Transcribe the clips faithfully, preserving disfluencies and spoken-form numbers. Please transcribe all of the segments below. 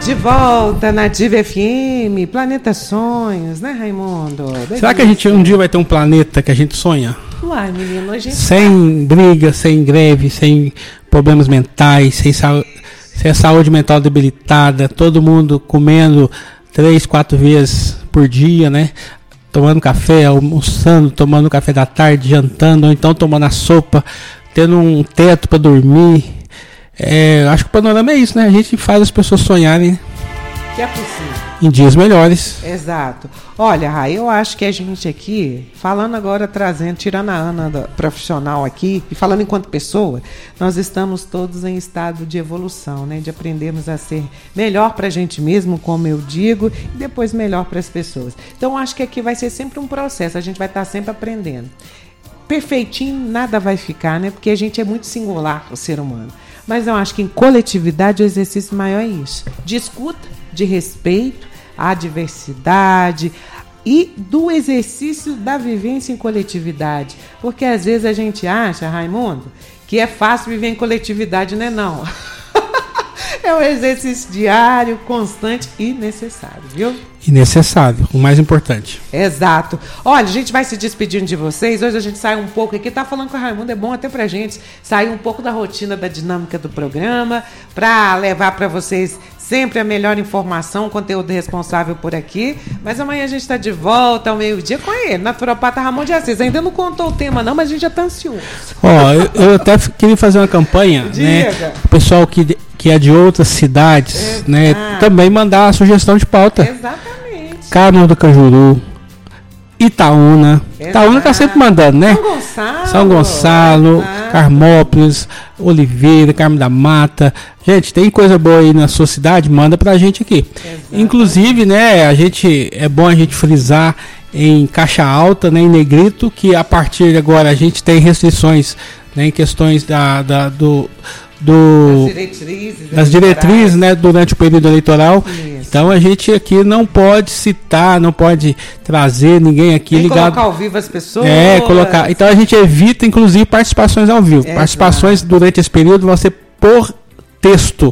De volta na Nativa F M, Planeta Sonhos, né, Raimundo? Delícia. Será que a gente um dia vai ter um planeta que a gente sonha? Uai, menino, a gente sem tá... briga, sem greve, sem problemas mentais, sem, sa... sem a saúde mental debilitada, todo mundo comendo três, quatro vezes por dia, né? Tomando café, almoçando, tomando café da tarde, jantando, ou então tomando a sopa, tendo um teto para dormir. É, acho que o panorama é isso, né? A gente faz as pessoas sonharem que é possível em dias melhores. Exato. Olha, Rai, eu acho que a gente aqui, falando agora, trazendo, tirando a Ana da profissional aqui, e falando enquanto pessoa, nós estamos todos em estado de evolução, né? De aprendermos a ser melhor para a gente mesmo, como eu digo, e depois melhor para as pessoas. Então, acho que aqui vai ser sempre um processo, a gente vai estar sempre aprendendo. Perfeitinho, nada vai ficar, né? Porque a gente é muito singular, o ser humano. Mas eu acho que em coletividade o exercício maior é isso. De escuta, de respeito, à diversidade e do exercício da vivência em coletividade. Porque às vezes a gente acha, Raimundo, que é fácil viver em coletividade, não é não. É um exercício diário, constante e necessário, viu? E necessário, o mais importante. Exato. Olha, a gente vai se despedindo de vocês. Hoje a gente sai um pouco aqui. Tá falando com o Raimundo, é bom até pra gente sair um pouco da rotina, da dinâmica do programa, pra levar pra vocês sempre a melhor informação, conteúdo responsável por aqui. Mas amanhã a gente está de volta ao meio-dia com ele, naturopata Ramon de Assis. Ainda não contou o tema não, mas a gente já está ansioso. Ó, eu, eu até queria fazer uma campanha, né? O pessoal que, que é de outras cidades, Exato. né? Também mandar a sugestão de pauta. Exatamente. Carmo do Cajuru, Itaúna. Exato. Itaúna tá sempre mandando, né? São Gonçalo. São Gonçalo, Exato. Carmópolis, Oliveira, Carmo da Mata. Gente, tem coisa boa aí na sua cidade? Manda pra gente aqui. Exato. Inclusive, né, a gente, é bom a gente frisar em caixa alta, né, em negrito, que a partir de agora a gente tem restrições, né, em questões da, da, do... Do, das diretrizes, das diretrizes né, durante o período eleitoral. Isso. Então a gente aqui não pode citar, não pode trazer ninguém aqui Tem ligado. Colocar ao vivo as pessoas. É, colocar. Então a gente evita, inclusive, participações ao vivo. Exato. Participações durante esse período vão ser por texto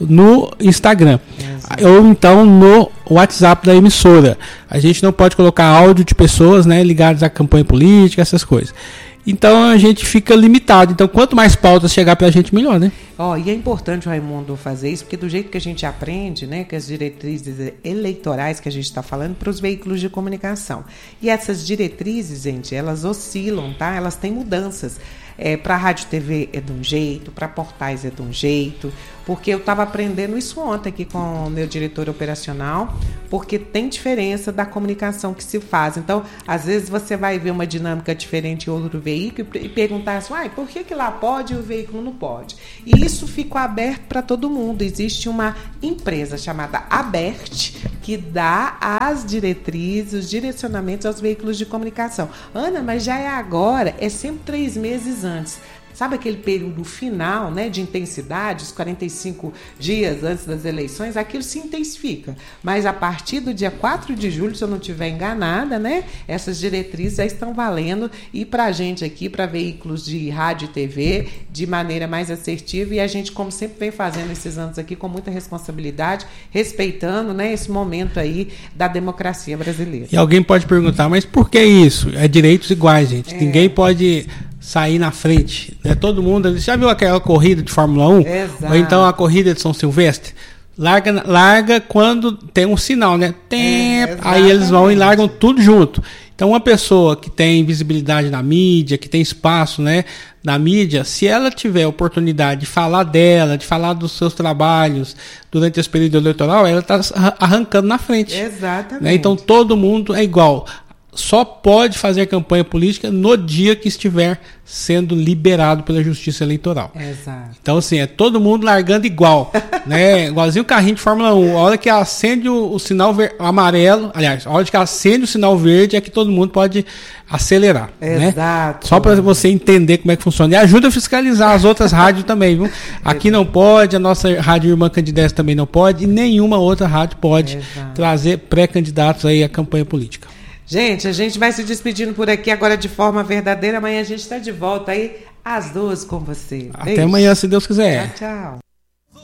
no Instagram. Exato. Ou então no WhatsApp da emissora. A gente não pode colocar áudio de pessoas, né, ligadas à campanha política, essas coisas. Então a gente fica limitado. Então quanto mais pautas chegar pra gente, melhor, né? Ó, oh, e é importante o Raimundo fazer isso, porque do jeito que a gente aprende, né, que as diretrizes eleitorais que a gente está falando para os veículos de comunicação. E essas diretrizes, gente, elas oscilam, tá? Elas têm mudanças. É, para a Rádio T V é de um jeito, para portais é de um jeito, porque eu estava aprendendo isso ontem aqui com o meu diretor operacional, porque tem diferença da comunicação que se faz. Então, às vezes você vai ver uma dinâmica diferente em outro veículo e perguntar assim, ah, por que, que lá pode e o veículo não pode? E isso ficou aberto para todo mundo. Existe uma empresa chamada Abert, que dá as diretrizes, os direcionamentos aos veículos de comunicação. Ana, mas já é agora, é sempre três meses antes. Sabe aquele período final, né, de intensidade, os quarenta e cinco dias antes das eleições, aquilo se intensifica. Mas a partir do dia quatro de julho, se eu não estiver enganada, né, essas diretrizes já estão valendo e para a gente aqui, para veículos de rádio e T V, de maneira mais assertiva, e a gente, como sempre vem fazendo esses anos aqui, com muita responsabilidade, respeitando, né, esse momento aí da democracia brasileira. E alguém pode perguntar, mas por que isso? É direitos iguais, gente. É. Ninguém pode sair na frente, né? Todo mundo, já viu aquela corrida de Fórmula um? Exato. Ou então a corrida de São Silvestre? Larga, larga quando tem um sinal, né? Tempo, é, aí eles vão e largam tudo junto. Então uma pessoa que tem visibilidade na mídia, que tem espaço, né, na mídia, se ela tiver oportunidade de falar dela, de falar dos seus trabalhos durante esse período eleitoral, ela está arrancando na frente. Exatamente. Né? Então todo mundo é igual. Só pode fazer campanha política no dia que estiver sendo liberado pela Justiça Eleitoral. Exato. Então, assim, é todo mundo largando igual, né? Igualzinho o carrinho de Fórmula um. A hora que acende o, o sinal ver, amarelo, aliás, a hora que acende o sinal verde é que todo mundo pode acelerar. Exato. Né? Só para você entender como é que funciona. E ajuda a fiscalizar as outras rádios também, viu? Aqui Exato. Não pode, a nossa Rádio Irmã Candidez também não pode, e nenhuma outra rádio pode Exato. Trazer pré-candidatos aí à campanha política. Gente, a gente vai se despedindo por aqui agora de forma verdadeira. Amanhã a gente está de volta aí às duas com você. Até Beijo. Amanhã, se Deus quiser. Tchau, tchau.